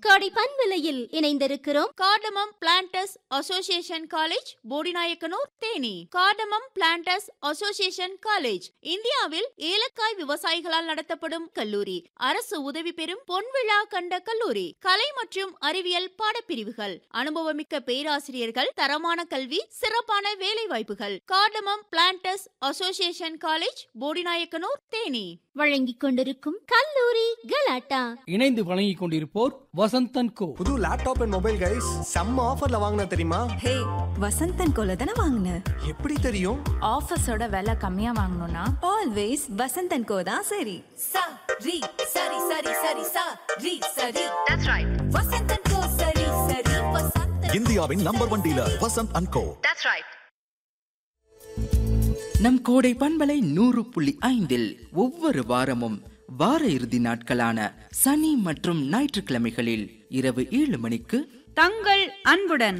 கோடை பண்பலையில் இணைந்திருக்கிறோம். Cardamom planters association college, Bodinayakanur, Theni. Cardamom planters association college இந்தியாவில் ஏலக்காய் விவசாயிகளால் நடத்தப்படும் கல்லூரி. அரசு உதவி பெறும் பொன்விழா கண்ட கல்லூரி. கலை மற்றும் அறிவியல் பாடப்பிரிவுகள், அனுபவமிக்க பேராசிரியர்கள், தரமான கல்வி, சிறப்பான வேலை வாய்ப்புகள். Cardamom planters association college, Bodinayakanur, Theni. வழங்கிக் கொண்டிருக்கும் கல்லூரி கலாட்டா. இணைந்து வழங்கிக் கொண்டிருப்போர் வசந்தன் கோ. புது லேப்டாப் அண்ட் மொபைல் கைஸ் செம்ம ஆஃபர்ல வாங்கின தெரியுமா? ஹே, வசந்தன் கோல தான வாங்குன? எப்படி தெரியும்? ஆஃபர்ஸோட விலை கம்மியா வாங்கணும்னா ஆல்வேஸ் வசந்தன் கோ தான் சரி. சரி சரி சரி சரி சரி சரி. That's right. வசந்தன் கோ சரி சரி வசந்தன். இந்தியாவின் number 1 dealer Vasanth and go. That's right. நம் கோடை பண்பலை 100.5 ஒவ்வொரு வாரமும் வார இறுதி நாட்களான சனி மற்றும் ஞாயிற்றுக்கிழமைகளில் இரவு 7 மணிக்கு தங்கள் அன்புடன்.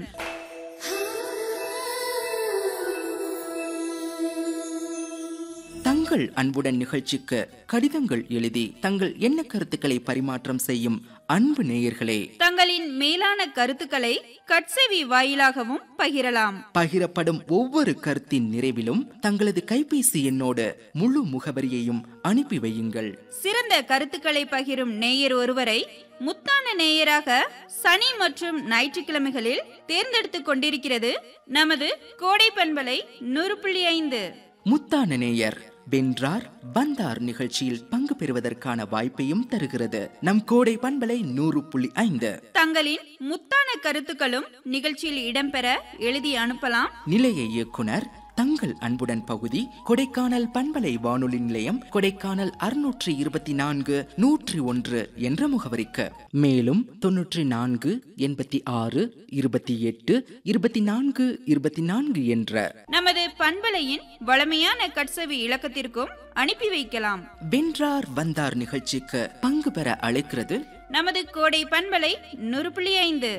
தங்கள் அன்புடன் நிகழ்ச்சிக்கு கடிதங்கள் எழுதி தங்கள் எண்ண கருத்துக்களை பரிமாற்றம் செய்யும் அன்பு நேயர்களே, தங்களின் மேலான கருத்துக்களை கட்செவி வாயிலாகவும் பகிரலாம். பகிரப்படும் ஒவ்வொரு கருத்தின் நிறைவிலும் தங்களது கைபேசி எண்ணோடு முழு முகவரியையும் அனுப்பி வையுங்கள். சிறந்த கருத்துக்களை பகிரும் நேயர் ஒருவரை முத்தான நேயராக சனி மற்றும் ஞாயிற்றுக்கிழமைகளில் தேர்ந்தெடுத்துக் கொண்டிருக்கிறது நமது கோடை பண்பலை 100.5. முத்தான நேயர் வென்றார் வந்தார் நிகழ்ச்சியில் பங்கு பெறுவதற்கான வாய்ப்பையும் தருகிறது நம் கோடை பண்பலை 100.5. தங்களின் முத்தான கருத்துக்களும் நிகழ்ச்சியில் இடம்பெற எழுதி அனுப்பலாம். நிலைய இயக்குனர் தங்கள் அன்புடன் பகுதி, கொடைக்கானல் பண்பலை வானொலி நிலையம், கொடைக்கானல் 624 101 என்ற முகவரிக்கு. மேலும் 94 86 28 24 24 என்ற நமது பண்பலையின் வளமையான கட்செவி இலக்கத்திற்கும் அனுப்பி வைக்கலாம். வென்றார் வந்தார் நிகழ்ச்சிக்கு பங்கு பெற அழைக்கிறது நமது கோடை பண்பலை 100.5.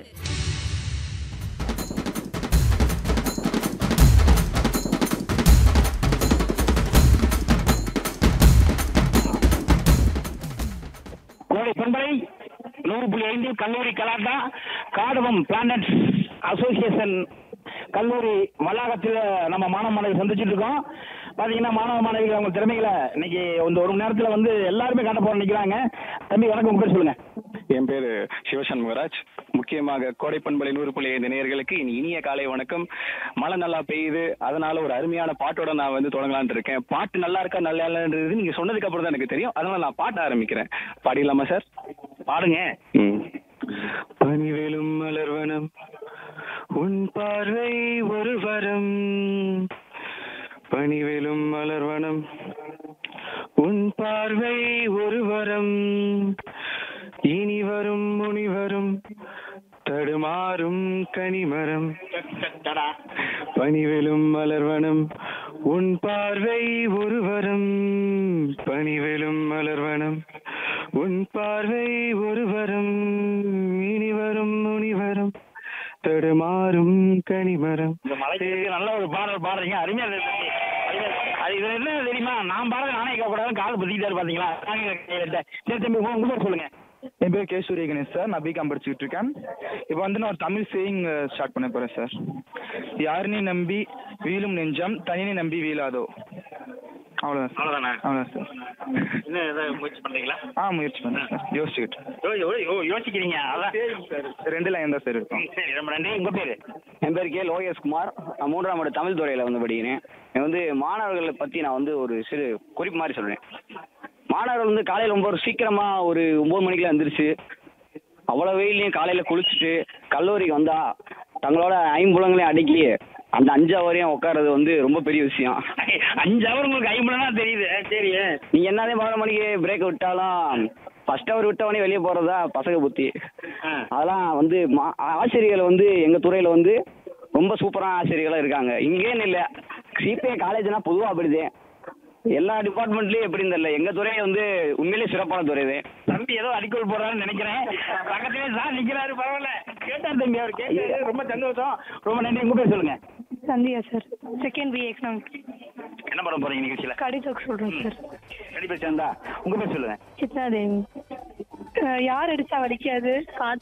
கோடை பண்பலை 100.5 கல்லூரி கலாட்டா. கார்டமம் பிளான்டர்ஸ் அசோசியேஷன் கல்லூரி வளாகத்தில் நம்ம மாணவ மாணவிகள் சந்திச்சுட்டு இருக்கோம். பாத்தீங்கன்னா மாணவ மாணவிகள் அவங்க திறமைகளை இன்னைக்கு இந்த ஒரு மணி நேரத்துல வந்து எல்லாருமே காட்ட போற நினைக்கிறாங்க. தம்பி வணக்கம், உங்க பேர் சொல்லுங்க. என் பேரு சிவசண்முகராஜ். முக்கியமாக கோடை பண்பலை 100.5 நேயர்களுக்கு இனிய காலை வணக்கம். மழை நல்லா பெய்யுது, அதனால ஒரு அருமையான பாட்டோட நான் வந்து தொடங்கலான் இருக்கேன். பாட்டு நல்லா இருக்கா நல்லா இல்லைன்றது நீங்க சொன்னதுக்கு அப்புறம் தான் எனக்கு தெரியும். அதனால நான் பாட்ட ஆரம்பிக்கிறேன். பாடிடலாமா சார்? பாடுங்க. பனிவேலும் மலர்வனம் உன் பார்வை ஒரு வரம், பனிவேலும் மலர்வனம் உன் பார்வை ஒரு வரம், இனி வரும் முனிவரும் தடுமாறும் கனிமரம், பனிவேலும் மலர்வனம் உன் பார்வை ஒரு வரம், பனிவேலும் மலர்வனம் உன் பார்வை ஒரு வரம், இனி வரும் முனிவரும் தடுமாறும் கனிமரம். இந்த மலைக்கு நல்ல ஒரு பாடல் பாடுறீங்க, அருமையா இருக்கு. அது இது என்ன தெரியுமா, நான் பாடுறது நானே கேட்கக்கூடாது, கால் பத்திக்கிட்டாரு பாத்தீங்களா? சரி தம்பி, உங்க பேர் சொல்லுங்க. என் பேர் கேசூரிய கணேஷ் சார். நான் பிகாம் படிச்சுட்டு இருக்கேன். இப்போ வந்து நான் ஒரு தமிழ் சேயிங் ஸ்டார்ட் பண்ண போறேன் சார். யாருனே நம்பி வீழும் நெஞ்சம், தனியை நம்பி வீழாதோ. அவ்வளோதான். அவ்வளோதானே? அவ்வளோதான் சார். இன்னும் ஏதாவது முயற்சி பண்றீங்களா? முயற்சி பண்ணுறேன் சார், யோசிச்சுக்கிட்டு. யோசிக்கிறீங்க? அதான் சார் 2 லைன் தான் சார் இருக்கும். சரி, ரொம்ப நன்றி. உங்க பேரு? என் பேர் கே லோகேஷ் குமார். நான் 3ஆம் ஆண்டு தமிழ் துறையில் வந்து படிக்கிறேன். வந்து மாணவர்களை பற்றி நான் வந்து ஒரு சிறு குறிப்பு மாதிரி சொல்கிறேன். மாணவர்கள் வந்து காலையில் ரொம்ப சீக்கிரமாக ஒரு 9 மணிக்கெலாம் எழுந்திரிச்சு அவ்வளோ வெயிலையும் காலையில் குளிச்சுட்டு கல்லூரிக்கு வந்தால் தங்களோட ஐம்புலங்களையும் அடக்கி அந்த 5 ஹவரையும் உட்கார்றது வந்து ரொம்ப பெரிய விஷயம். 5 ஹவர் உங்களுக்கு 50 தெரியுது. சரி, நீங்கள் என்னதே 12 மணிக்கு பிரேக் விட்டாலும் ஃபர்ஸ்ட் ஹவர் விட்டவனே வெளியே போகிறதா பசங்க புத்தி. அதெல்லாம் வந்து ஆசிரியர்கள் வந்து எங்கள் துறையில் வந்து ரொம்ப சூப்பரான ஆசிரியர்களாக இருக்காங்க. இங்கேன்னு இல்லை, சிபிஐ காலேஜ்னா பொதுவாக அப்படிதே. எல்லா டிபார்ட்மெண்ட்லயும் எப்படி தெரியல, எங்க துறை வந்து உண்மையிலேயே சிறப்பான துறை. தம்பி ஏதோ அடிக்கோல் போடுறாருன்னு நினைக்கிறேன். பக்கத்திலே சார் நிக்கிறாரு. பரவாயில்ல, கேட்டார் தம்பி, அவர் கேட்டாரு. ரொம்ப சந்தோஷம், ரொம்ப நன்றி. உங்க பேர் சொல்லுங்க. Sandhya sir, second B economics. என்ன பண்ண போறீங்க நிகழ்ச்சியில? கடிதம் சொல்றேன் சார். கடிதம் சேர்ந்தா உங்க பேர் சொல்லுங்க. சித்னா தேவி. யார் அடிச்சா வலிக்காது,